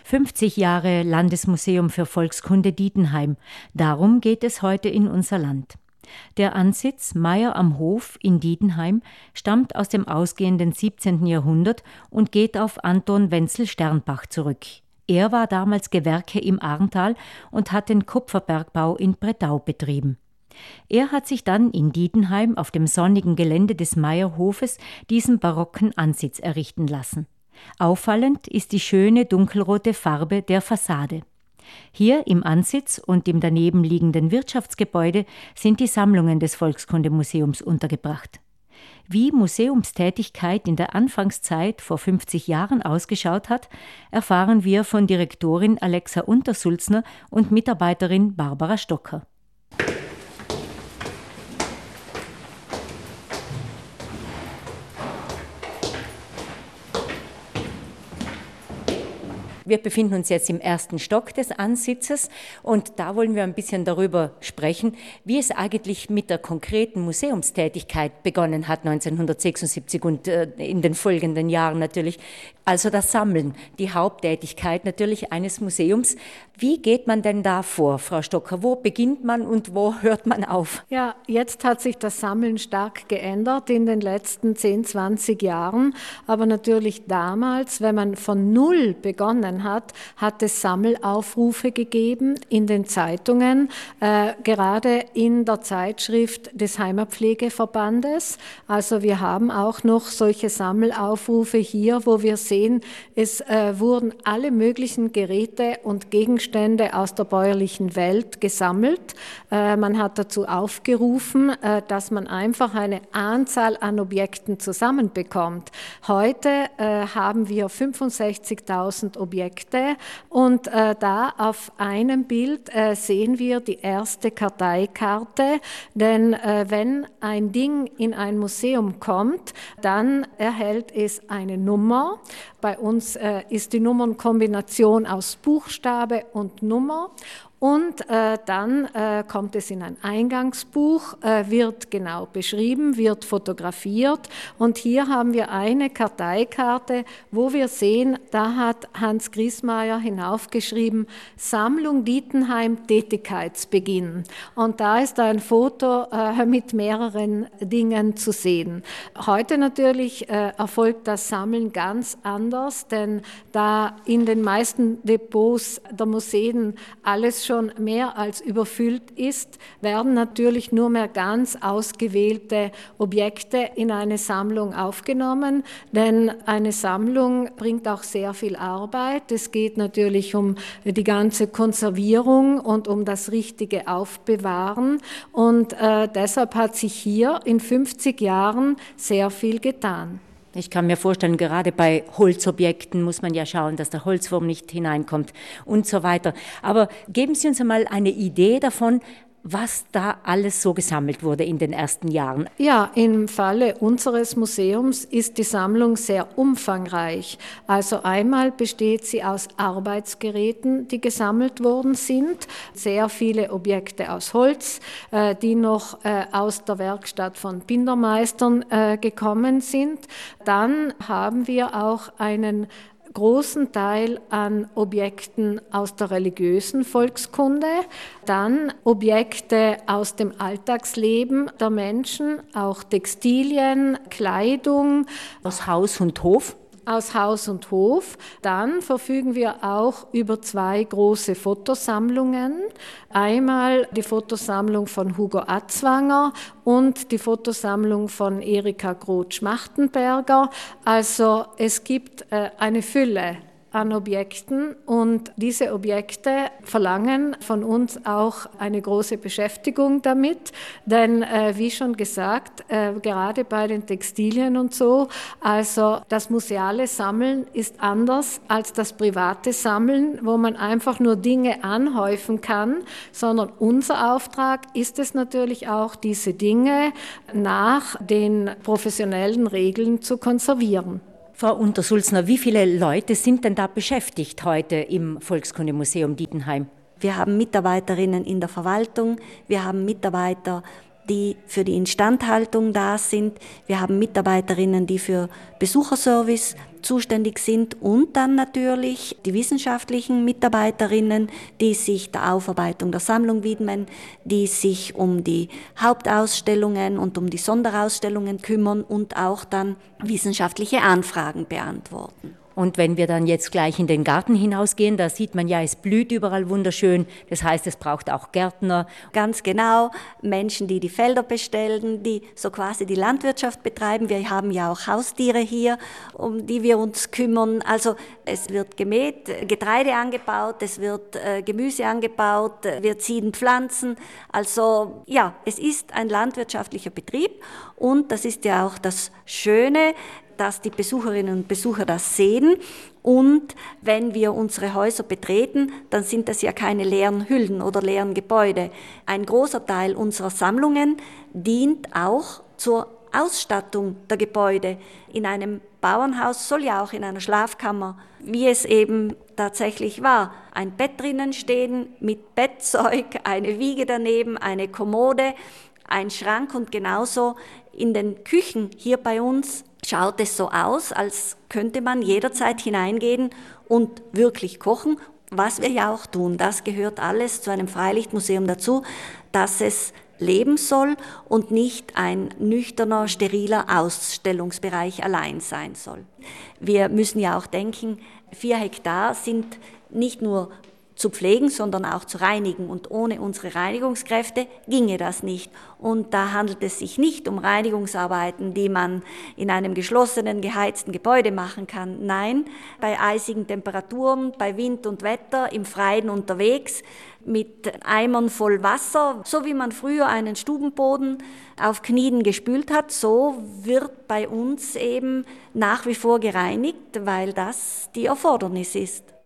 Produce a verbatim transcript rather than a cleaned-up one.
fünfzig Jahre Landesmuseum für Volkskunde Dietenheim. Darum geht es heute in unser Land. Der Ansitz Meier am Hof in Dietenheim stammt aus dem ausgehenden siebzehnten Jahrhundert und geht auf Anton Wenzel Sternbach zurück. Er war damals Gewerke im Arntal und hat den Kupferbergbau in Bredau betrieben. Er hat sich dann in Dietenheim auf dem sonnigen Gelände des Meierhofes diesen barocken Ansitz errichten lassen. Auffallend ist die schöne dunkelrote Farbe der Fassade. Hier im Ansitz und im daneben liegenden Wirtschaftsgebäude sind die Sammlungen des Volkskundemuseums untergebracht. Wie Museumstätigkeit in der Anfangszeit vor fünfzig Jahren ausgeschaut hat, erfahren wir von Direktorin Alexa Untersulzner und Mitarbeiterin Barbara Stocker. Wir befinden uns jetzt im ersten Stock des Ansitzes und da wollen wir ein bisschen darüber sprechen, wie es eigentlich mit der konkreten Museumstätigkeit begonnen hat neunzehnhundertsechsundsiebzig und in den folgenden Jahren natürlich. Also das Sammeln, die Haupttätigkeit natürlich eines Museums. Wie geht man denn da vor, Frau Stocker? Wo beginnt man und wo hört man auf? Ja, jetzt hat sich das Sammeln stark geändert in den letzten zehn, zwanzig Jahren. Aber natürlich damals, wenn man von Null begonnen hat, hat es Sammelaufrufe gegeben in den Zeitungen, äh, gerade in der Zeitschrift des Heimatpflegeverbandes. Also wir haben auch noch solche Sammelaufrufe hier, wo wir sehen, es äh, wurden alle möglichen Geräte und Gegenstände aus der bäuerlichen Welt gesammelt. Äh, man hat dazu aufgerufen, äh, dass man einfach eine Anzahl an Objekten zusammenbekommt. Heute äh, haben wir fünfundsechzigtausend Objekte und äh, da auf einem Bild äh, sehen wir die erste Karteikarte, denn äh, wenn ein Ding in ein Museum kommt, dann erhält es eine Nummer. Bei uns äh, ist die Nummernkombination aus Buchstabe und Nummer. Und äh, dann äh, kommt es in ein Eingangsbuch, äh, wird genau beschrieben, wird fotografiert. Und hier haben wir eine Karteikarte, wo wir sehen, da hat Hans Griesmeier hinaufgeschrieben, Sammlung Dietenheim, Tätigkeitsbeginn. Und da ist ein Foto äh, mit mehreren Dingen zu sehen. Heute natürlich äh, erfolgt das Sammeln ganz anders, denn da in den meisten Depots der Museen alles schon schon mehr als überfüllt ist, werden natürlich nur mehr ganz ausgewählte Objekte in eine Sammlung aufgenommen, denn eine Sammlung bringt auch sehr viel Arbeit. Es geht natürlich um die ganze Konservierung und um das richtige Aufbewahren und äh, deshalb hat sich hier in fünfzig Jahren sehr viel getan. Ich kann mir vorstellen, gerade bei Holzobjekten muss man ja schauen, dass der Holzwurm nicht hineinkommt und so weiter. Aber geben Sie uns einmal eine Idee davon, was da alles so gesammelt wurde in den ersten Jahren. Ja, im Falle unseres Museums ist die Sammlung sehr umfangreich. Also einmal besteht sie aus Arbeitsgeräten, die gesammelt worden sind, sehr viele Objekte aus Holz, die noch aus der Werkstatt von Bindermeistern gekommen sind. Dann haben wir auch einen großen Teil an Objekten aus der religiösen Volkskunde, dann Objekte aus dem Alltagsleben der Menschen, auch Textilien, Kleidung. Aus Haus und Hof? Aus Haus und Hof. Dann verfügen wir auch über zwei große Fotosammlungen. Einmal die Fotosammlung von Hugo Atzwanger und die Fotosammlung von Erika Groth-Schmachtenberger. Also es gibt äh, eine Fülle an Objekten und diese Objekte verlangen von uns auch eine große Beschäftigung damit, denn äh, wie schon gesagt, äh, gerade bei den Textilien und so, also das museale Sammeln ist anders als das private Sammeln, wo man einfach nur Dinge anhäufen kann, sondern unser Auftrag ist es natürlich auch, diese Dinge nach den professionellen Regeln zu konservieren. Frau Untersulzner, wie viele Leute sind denn da beschäftigt heute im Volkskundemuseum Dietenheim? Wir haben Mitarbeiterinnen in der Verwaltung, wir haben Mitarbeiter, die für die Instandhaltung da sind. Wir haben Mitarbeiterinnen, die für Besucherservice zuständig sind und dann natürlich die wissenschaftlichen Mitarbeiterinnen, die sich der Aufarbeitung der Sammlung widmen, die sich um die Hauptausstellungen und um die Sonderausstellungen kümmern und auch dann wissenschaftliche Anfragen beantworten. Und wenn wir dann jetzt gleich in den Garten hinausgehen, da sieht man ja, es blüht überall wunderschön. Das heißt, es braucht auch Gärtner. Ganz genau, Menschen, die die Felder bestellen, die so quasi die Landwirtschaft betreiben. Wir haben ja auch Haustiere hier, um die wir uns kümmern. Also es wird gemäht, Getreide angebaut, es wird äh, Gemüse angebaut, wir ziehen Pflanzen. Also ja, es ist ein landwirtschaftlicher Betrieb und das ist ja auch das Schöne, dass die Besucherinnen und Besucher das sehen. Und wenn wir unsere Häuser betreten, dann sind das ja keine leeren Hüllen oder leeren Gebäude. Ein großer Teil unserer Sammlungen dient auch zur Ausstattung der Gebäude. In einem Bauernhaus soll ja auch in einer Schlafkammer, wie es eben tatsächlich war, ein Bett drinnen stehen mit Bettzeug, eine Wiege daneben, eine Kommode, ein Schrank und genauso in den Küchen hier bei uns schaut es so aus, als könnte man jederzeit hineingehen und wirklich kochen, was wir ja auch tun. Das gehört alles zu einem Freilichtmuseum dazu, dass es leben soll und nicht ein nüchterner, steriler Ausstellungsbereich allein sein soll. Wir müssen ja auch denken, vier Hektar sind nicht nur zu pflegen, sondern auch zu reinigen. Und ohne unsere Reinigungskräfte ginge das nicht. Und da handelt es sich nicht um Reinigungsarbeiten, die man in einem geschlossenen, geheizten Gebäude machen kann. Nein, bei eisigen Temperaturen, bei Wind und Wetter, im Freien unterwegs, mit Eimern voll Wasser, so wie man früher einen Stubenboden auf Knien gespült hat, so wird bei uns eben nach wie vor gereinigt, weil das die Erfordernis ist.